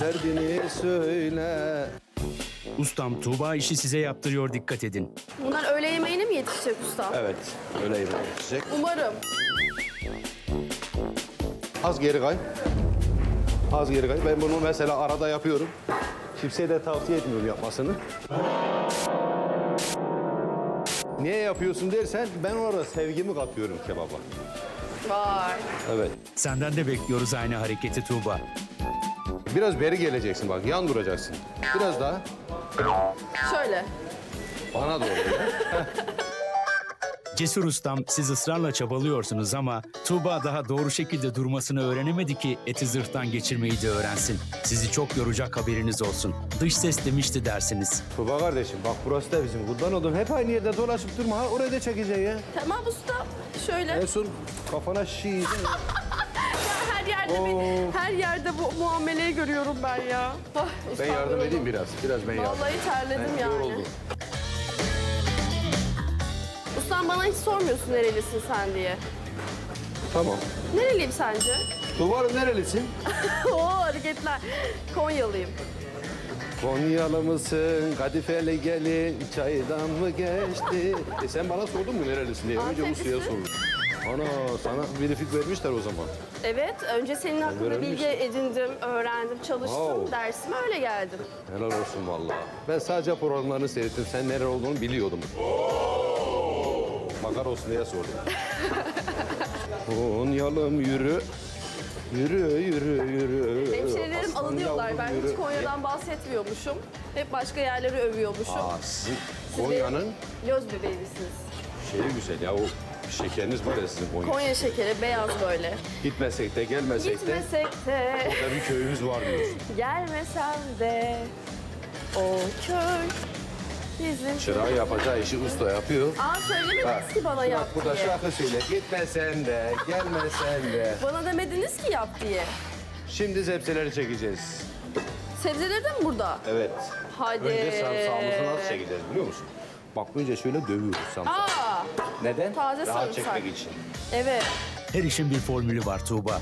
derdini söyle. Ustam, Tuğba işi size yaptırıyor, dikkat edin. Bunlar öğle yemeğine mi yetişecek usta? Evet, öyle yemek yetişecek. Umarım. Az geri kay. Az geri kay. Ben bunu mesela arada yapıyorum. Kimseye de tavsiye etmiyorum yapmasını. Niye yapıyorsun dersen ben orada sevgimi katıyorum kebaba. Vay. Evet. Senden de bekliyoruz aynı hareketi Tuğba. Biraz beri geleceksin bak, yan duracaksın. Biraz daha. Şöyle. Bana doğru. Cesur ustam, siz ısrarla çabalıyorsunuz ama Tuğba daha doğru şekilde durmasını öğrenemedi ki eti zırhtan geçirmeyi de öğrensin. Sizi çok yoracak, haberiniz olsun. Dış ses demişti dersiniz. Tuba kardeşim bak burası da bizim. Kurban oldum. Hep aynı yerde dolaşıp durma. Ha, oraya da çekeceksin ya. Tamam usta. Şöyle. En son kafana şiş. Her yerde bu muameleyi görüyorum ben ya. Ah, Ben ustam yardım yoruldum. edeyim biraz. Biraz ben yardım. Vallahi terledim Ben yani. yoruldum. Ustam bana hiç sormuyorsun nerelisin sen diye. Tamam. Nereliyim sence? Tubarım nerelisin? Oo hareketler. Konyalıyım. Konyalı mısın? Kadifeli gelin çaydan mı geçti? Sen bana sordun mu nerelisin diye. Önce bu suya Anteplisin. sordum. Ana sana benefit vermişler o zaman. Evet, önce senin hakkında Öğrenmiş. bilgi edindim, öğrendim, çalıştım, Wow. dersime öyle geldim. Helal olsun vallahi. Ben sadece programlarını seyrettim. Sen neler olduğunu biliyordum. Makar olsun diye sordum. Konyalım yürü. Yürü, yürü, yürü. Hemşehrilerim Aslan alınıyorlar. yavrum, Ben yürü. hiç Konya'dan bahsetmiyormuşum. Hep başka yerleri övüyormuşum. Aa, sizin Siz Konya'nın benim Löz bebeğisiniz. şeyi güzel ya. O şekeriniz var ya sizin Konya. Konya şekeri, beyaz böyle. Gitmesek de gelmesek de Gitmesek de, orada bir köyümüz var diyorsun. gelmesem de o köy bizim... Çırağı yapacağı işi usta yapıyor. Aa söylemediniz ki bana Bak yap burada diye. şarkı söyle. Gitmesen de, gelmesen de. Bana demediniz ki yap diye. Şimdi zepseleri çekeceğiz. Sebzeleri de mi burada? Evet. Hadi. Önce sarımsağımızı nasıl çekeceğiz biliyor musun? Bak önce şöyle dövüyoruz sarımsağı. Aa, Neden? taze Rahat sarımsak. çekmek için. evet. Her işin bir formülü var Tuğba.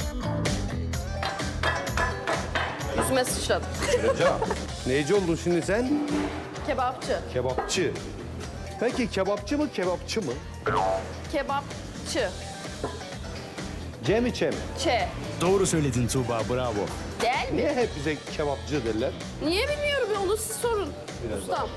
Yüzüme sıçradı. Hocam. Neyci oldun şimdi sen? Kebapçı. Kebapçı. Peki kebapçı mı, kebapçı mı? Kebapçı. C mi, Ç mi? Ç. Doğru söyledin Tuğba, bravo. Değil mi? Niye hep bize kebapçı derler? Niye bilmiyorum ya, onu siz sorun. Biraz Ustam.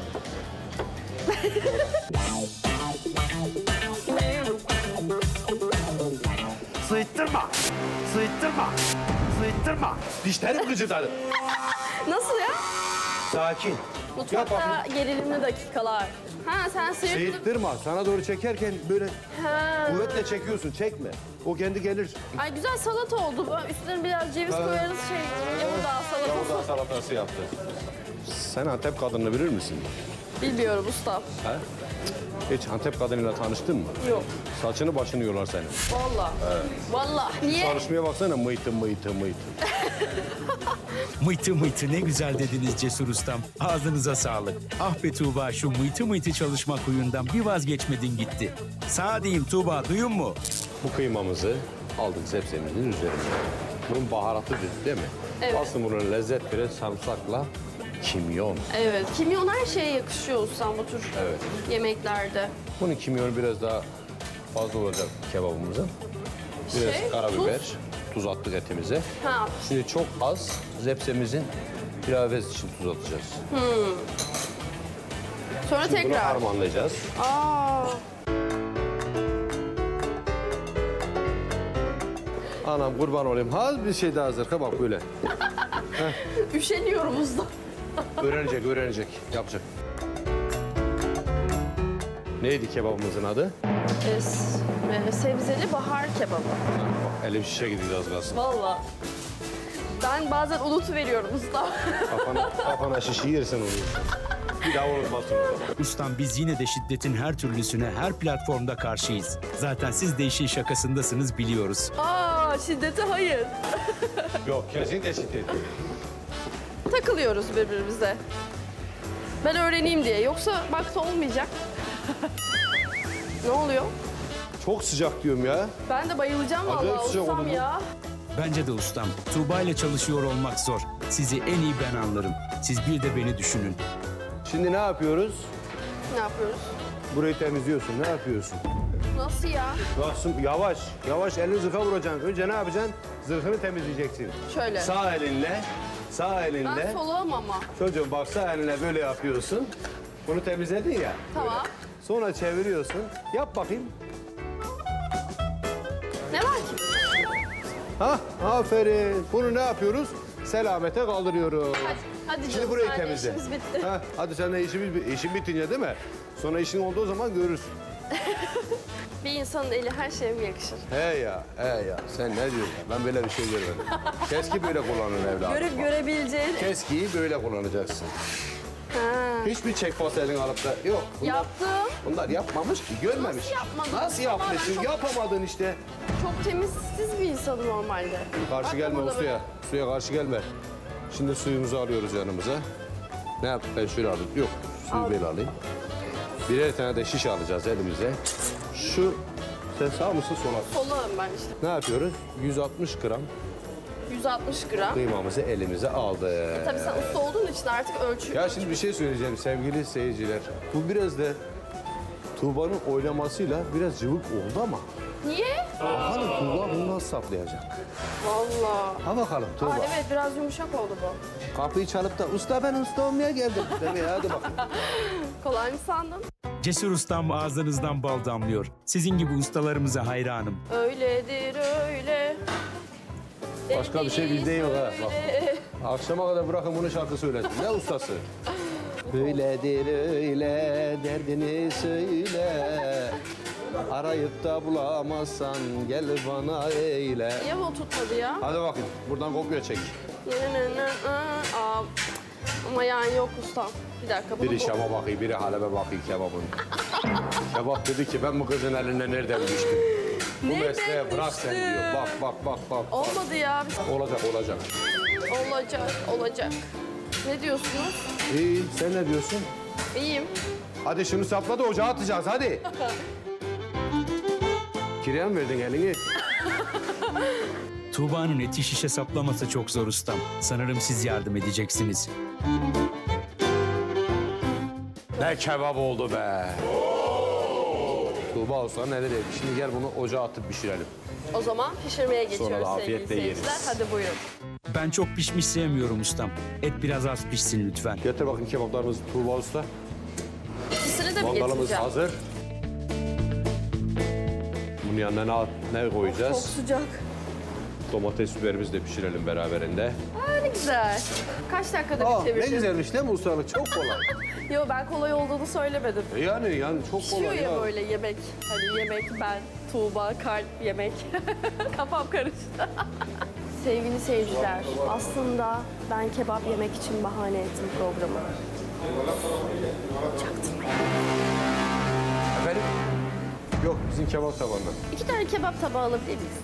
Sıyıttırma! Sıyıttırma! Sıyıttırma! Dişlerim gıcırdadı. Nasıl ya? Sakin. Yap Mutfakta bakayım. gerilimli dakikalar. Ha sen sıyırttın. Sıyıttırma. Sana doğru çekerken böyle Ha. kuvvetle çekiyorsun. Çekme. O kendi gelir. Ay güzel salata oldu. Böyle üstüne biraz ceviz koyarız Yavurdağ salatası. Yavuzağ salatası yaptı. Sen Antep kadını bilir misin? Bilmiyorum usta. Ha? Hiç Antep kadınıyla tanıştın mı? Yok. Saçını başını yolar senin. Vallahi. Vallahi. Niye? Çalışmaya baksana mıytı mıytı mıytı. Mıйтı mıйтı ne güzel dediniz Cesur ustam. Ağzınıza sağlık. Ah be Tuğba, şu mıйтı mıйтı çalışma huyundan bir vazgeçmedin gitti. Sağ diyeyim Tuğba, duyun mu? Bu kıymamızı aldık sebzemizin üzerine. Bunun baharatı dedi değil mi? Evet. Aslında bunun lezzet veren sarımsakla kimyon. Evet. Kimyon her şeye yakışıyor ustam bu tür Evet. yemeklerde. Bunun kimyonu biraz daha fazla olacak kebabımızın. Biraz Şey, karabiber, tuz attık etimize. Ha. Şimdi çok az zepsemizin pilavesi için tuz atacağız. Sonra Bunu tekrar. harmanlayacağız. Aa. Anam kurban olayım. Ha bir şey daha hazır. Bak böyle. Üşeniyorum usta. Öğrenecek, öğrenecek. Yapacak. Neydi kebabımızın adı? Sebzeli bahar kebabı. Bak, elim şişe gidiyor az kalsın. Vallahi. Ben bazen unutuveriyorum usta. Kafana şişi yersen oluyor. Bir daha unutmazsın o zaman. Ustam, biz yine de şiddetin her türlüsüne her platformda karşıyız. Zaten siz de işin şakasındasınız, biliyoruz. Aa, şiddete hayır. Yok kesinlikle şiddet. Takılıyoruz birbirimize. Ben öğreneyim diye. Yoksa baksa olmayacak. Ne oluyor? Çok sıcak diyorum ya. Ben de bayılacağım Acayip vallahi sıcak ustam oldu bu. ya. Bence de ustam. Tuğba ile çalışıyor olmak zor. Sizi en iyi ben anlarım. Siz bir de beni düşünün. Şimdi ne yapıyoruz? Ne yapıyoruz? Burayı temizliyorsun. Ne yapıyorsun? Nasıl ya? Yavaş, yavaş elini zırha vuracaksın. Önce ne yapacaksın? Zırhını temizleyeceksin. Şöyle. Sağ elinle, sağ elinle. Ben solağım ama. Çocuğum bak sağ elinle böyle yapıyorsun. Bunu temizledin ya. Tamam. Sonra çeviriyorsun. Yap bakayım. Ne var ki? Hah, aferin. Bunu ne yapıyoruz? Selamete kaldırıyoruz. Hadi canım. Şimdi burayı sen de temizle. işimiz bitti. Hah, hadi sen de işin bitince değil mi? Sonra işin olduğu zaman görürsün. Bir insanın eli her şeye mi yakışır? He ya. Sen ne diyorsun ya? Ben böyle bir şey görmedim. Keski böyle kullanın evladım. Görüp görebileceğin. Keskiyi böyle kullanacaksın. Ha. Hiçbir çekpas elin alıp da yok. Yaptım. Bunlar yapmamış ki, görmemiş. Nasıl yapmadın? Nasıl yapmışsın? Tamamen çok- Yapamadın işte. Çok temizsiz bir insanım normalde. Karşı Bak gelme burada suya. Suya karşı gelme. Şimdi suyumuzu alıyoruz yanımıza. Ne yaptık? Ben şöyle alayım. Yok, suyu Al. böyle alayım. Birer tane de şiş alacağız elimize. Şu, sen sağ mısın sola mısın? Solağım ben işte. Ne yapıyoruz? 160 gram 160 gram. kıymamızı elimize aldık. Tabii sen usta olduğun için artık ölçü. Ya şimdi bir şey söyleyeceğim sevgili seyirciler. Bu biraz da Tuğba'nın oynamasıyla biraz cıvık oldu ama. Niye? Bakalım Tuğba bunu nasıl saplayacak? Vallahi. Ha bakalım Tuğba. Aa, evet biraz yumuşak oldu bu. Kapıyı çalıp da usta ben usta olmaya geldim. Demeye hadi bakayım. Kolay mı sandın? Cesur ustam ağzınızdan bal damlıyor. Sizin gibi ustalarımıza hayranım. Öyledir öyle. Başka bir şey bildiğin yok ha. Bak. Öyle. Akşama kadar bırakın bunu şarkı söylesin. Ne ustası? Öyledir öyle derdini söyle. Arayıp da bulamazsan gel bana eyle. Niye bu tutmadı ya? Hadi bakayım buradan kopya çek. Aa, ama yani yok ustam. Bir dakika bunu Biri Şam'a bakıyor, biri Halep'e bakıyor kebabın. Kebap dedi ki ben bu kızın eline nereden düştüm? Bu Nereden mesleğe bırak sen düştüm? diyor. Bak. olmadı ya. Olacak. Olacak. Ne diyorsunuz? İyi, sen ne diyorsun? İyiyim. Hadi şunu sapla da ocağa atacağız hadi. Kiraya mı verdin elini? Tuğba'nın eti şişe saplaması çok zor ustam. Sanırım siz yardım edeceksiniz. Ne kebap oldu be. Tuğba olsa neler yedik. Şimdi gel bunu ocağa atıp pişirelim. O zaman pişirmeye geçiyoruz da sevgili afiyetle seyirciler. yeriz. Hadi buyurun. Ben çok pişmiş sevmiyorum ustam. Et biraz az pişsin lütfen. Getir bakın kebaplarımızı Tuğba Usta. İkisini de mi Mangalımız getireceğim? hazır. Bunun yanına ne koyacağız? Çok sıcak. Domates biberimizi de pişirelim beraberinde. Aa, ne güzel. Kaç dakikada Ne bitirdin? güzelmiş değil mi ustalık? Çok kolay. Yo ben kolay olduğunu söylemedim. yani çok Pişiyor kolay ya ya. böyle yemek. Hani yemek ben, Tuğba, kalp, yemek. Kafam karıştı. Sevgili seyirciler, aslında ben kebap yemek için bahane ettim programı. Çaktırmayın. Efendim? Yok bizim kebap tabanından. 2 tane kebap tabağı alabilir miyiz?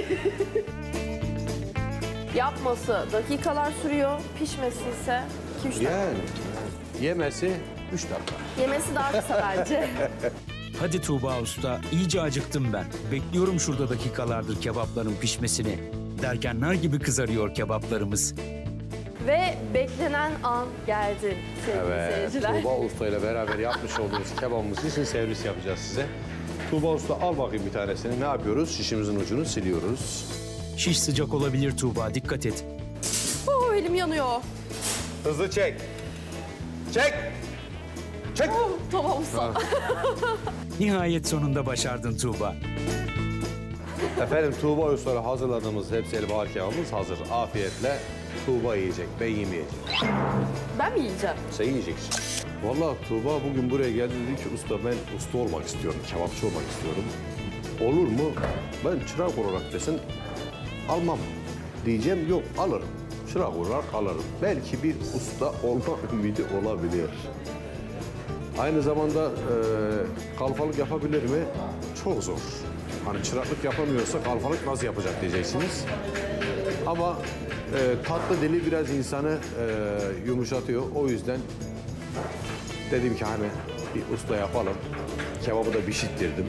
Yapması dakikalar sürüyor, pişmesi ise 2-3 dakika. Yani yemesi 3 dakika. Yemesi daha kısa bence. Hadi Tuğba usta, iyice acıktım ben. Bekliyorum şurada dakikalardır kebapların pişmesini. Derken nar gibi kızarıyor kebaplarımız. Ve beklenen an geldi sevgili Evet, seyirciler. Tuğba Usta ile beraber yapmış olduğumuz kebabımız için servis yapacağız size. Tuğba Usta al bakayım bir tanesini. Ne yapıyoruz? Şişimizin ucunu siliyoruz. Şiş sıcak olabilir Tuğba, dikkat et. Oh, elim yanıyor. Hızlı çek. Çek. Çek. Oh, tamam usta. Nihayet sonunda başardın Tuğba. Efendim Tuğba Usta'yla hazırladığımız hepseli bahar kebabımız hazır. Afiyetle Tuğba yiyecek, ben yemeyeceğim. Ben mi yiyeceğim? Sen yiyeceksin. Vallahi Tuğba bugün buraya geldi dedi ki usta ben usta olmak istiyorum, kebapçı olmak istiyorum. Olur mu? Ben çırak olarak desin almam diyeceğim yok alırım. Çırak olarak alırım. Belki bir usta olma ümidi olabilir. Aynı zamanda kalfalık yapabilir mi? Çok zor. Hani çıraklık yapamıyorsa kalfalık nasıl yapacak diyeceksiniz. Ama tatlı dili biraz insanı yumuşatıyor. O yüzden dedim ki hani bir usta yapalım. Kebabı da pişirttirdim.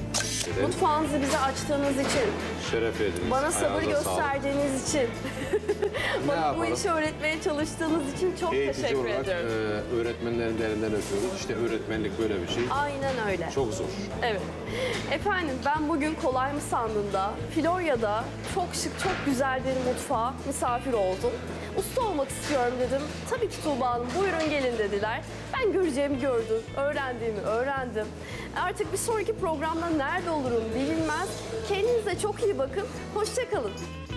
Mutfağınızı bize açtığınız için, Şeref ediniz. bana sabır Ayağınıza sağlık. gösterdiğiniz için, Bana bu yapalım? işi öğretmeye çalıştığınız için çok Eğitici teşekkür olarak ediyorum. öğretmenlerin de elinden öpüyoruz. İşte öğretmenlik böyle bir şey. Aynen öyle. Çok zor. Evet. Efendim ben bugün Kolay mı sandığında Florya'da çok şık, çok güzel bir mutfağa misafir oldum. Usta olmak istiyorum dedim. Tabii ki Tuğba Hanım buyurun gelin dediler. Ben göreceğimi gördüm, öğrendiğimi öğrendim. Artık bir sonraki programda nerede olurum bilinmez. Kendinize çok iyi bakın. Hoşça kalın.